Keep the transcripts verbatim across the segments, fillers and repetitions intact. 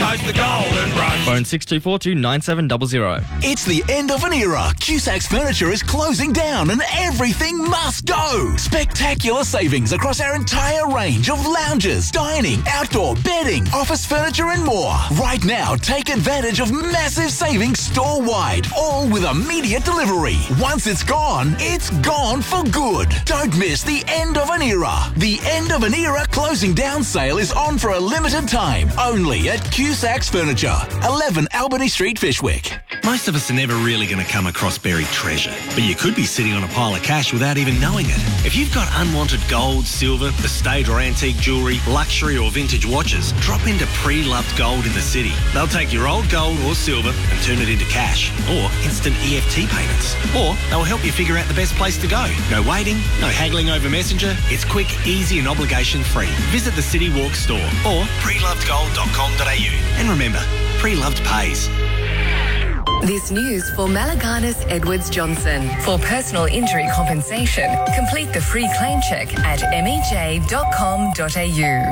rise the golden rush. Phone six two four two nine seven zero zero. It's the end of an era. Cusacks Furniture is closing down and everything must go. Spectacular savings across our entire range of lounges, dining, outdoor, bedding, office furniture and more. Right now, take advantage of massive savings store-wide, all with immediate delivery. Once it's gone, it's gone for good. Don't miss the end of an era. The end of an era closing down sale is on for a limited time, only at Cusacks Furniture, eleven Albany Street, Fishwick. Most of us are never really going to come across buried treasure, but you could be sitting on a pile of cash without even knowing it. If you've got unwanted gold, silver, estate or antique jewellery, luxury or vintage watches, drop into Pre-Loved Gold in the city. They'll take your old gold or silver and turn it into cash or instant E F T payments. Or they'll help you figure out the best place to go. No waiting, no haggling over Messenger. It's quick, easy and obligation free. Visit the City Walk store or pre loved gold dot com dot a u. And remember, Pre-Loved pays. This news for Malaganas Edwards Johnson. For personal injury compensation, complete the free claim check at m e j dot com dot a u.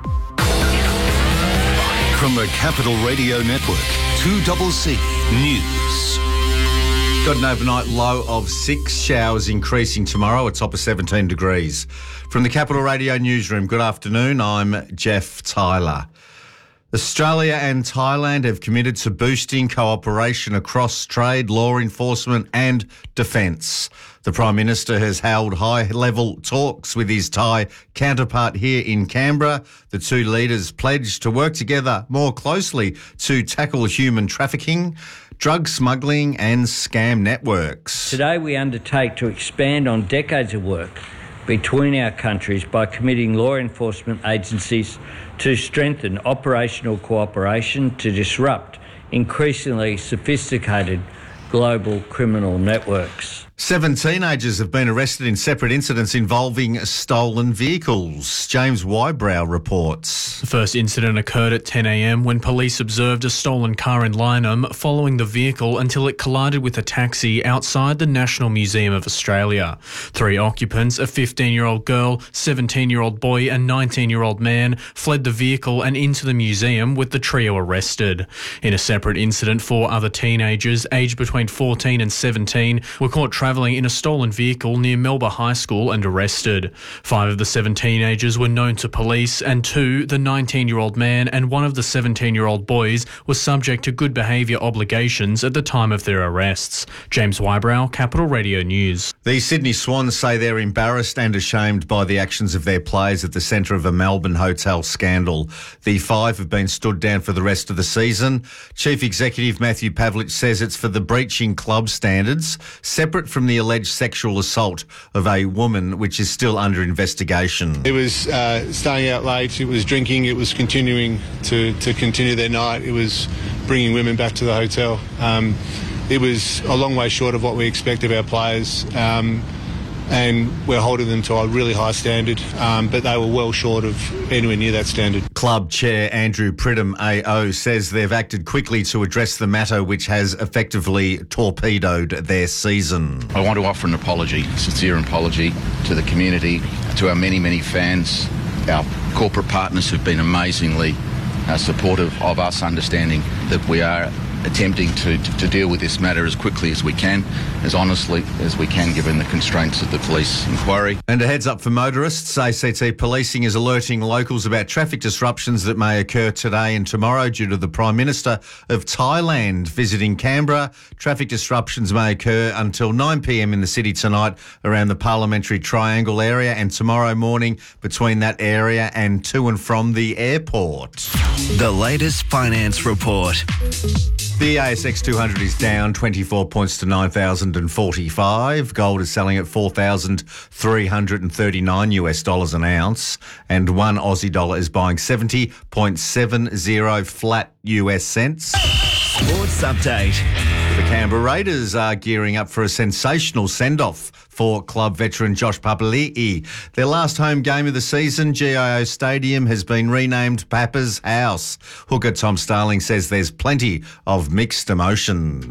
From the Capital Radio Network, two C C News. Got an overnight low of six, showers increasing tomorrow, a top of seventeen degrees. From the Capital Radio Newsroom, good afternoon, I'm Jeff Tyler. Australia and Thailand have committed to boosting cooperation across trade, law enforcement and defence. The Prime Minister has held high-level talks with his Thai counterpart here in Canberra. The two leaders pledged to work together more closely to tackle human trafficking, drug smuggling and scam networks. Today we undertake to expand on decades of work between our countries by committing law enforcement agencies to strengthen operational cooperation to disrupt increasingly sophisticated global criminal networks. Seven teenagers have been arrested in separate incidents involving stolen vehicles. James Wybrow reports. The first incident occurred at ten a m when police observed a stolen car in Lyneham following the vehicle until it collided with a taxi outside the National Museum of Australia. Three occupants, a fifteen-year-old girl, seventeen-year-old boy and nineteen-year-old man, fled the vehicle and into the museum with the trio arrested. In a separate incident, four other teenagers aged between fourteen and seventeen were caught travelling in a stolen vehicle near Melba High School and arrested. Five of the seven teenagers were known to police and two, the nineteen-year-old man and one of the seventeen-year-old boys, were subject to good behaviour obligations at the time of their arrests. James Wybrow, Capital Radio News. The Sydney Swans say they're embarrassed and ashamed by the actions of their players at the centre of a Melbourne hotel scandal. The five have been stood down for the rest of the season. Chief Executive Matthew Pavlich says it's for the breaching club standards, separate from the alleged sexual assault of a woman, which is still under investigation. It was uh, staying out late, it was drinking, it was continuing to, to continue their night, it was bringing women back to the hotel. Um, it was a long way short of what we expect of our players. Um, and we're holding them to a really high standard, um, but they were well short of anywhere near that standard. Club Chair Andrew Pridham A O says they've acted quickly to address the matter which has effectively torpedoed their season. I want to offer an apology, a sincere apology to the community, to our many, many fans, our corporate partners who've been amazingly uh, supportive of us, understanding that we are attempting to, to, to deal with this matter as quickly as we can, as honestly as we can, given the constraints of the police inquiry. And a heads up for motorists, A C T Policing is alerting locals about traffic disruptions that may occur today and tomorrow due to the Prime Minister of Thailand visiting Canberra. Traffic disruptions may occur until nine p m in the city tonight around the Parliamentary Triangle area and tomorrow morning between that area and to and from the airport. The latest finance report. The A S X two hundred is down twenty-four points to nine thousand forty-five. Gold is selling at four thousand three hundred thirty-nine US dollars an ounce, and one Aussie dollar is buying seventy point seven zero flat U S cents. Sports update. The Canberra Raiders are gearing up for a sensational send-off for club veteran Josh Papali'i. Their last home game of the season, G I O Stadium, has been renamed Papa's House. Hooker Tom Starling says there's plenty of mixed emotions.